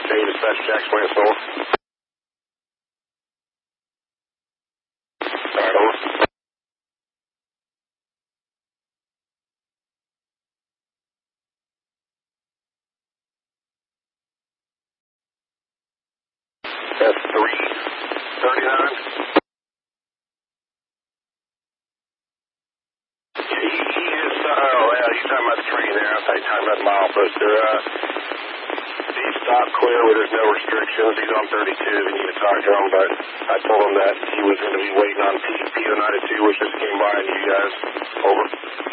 Hey, dispatch, Jackson Lance North. Alright, over. That's 339. He is, well, he's talking about the train there. I thought he was talking about the mileposter. He stopped clear where there's no restrictions. He's on 32 if you need to talk to him, but I told him that he was going to be waiting on PO92, which just came by, and you guys, over.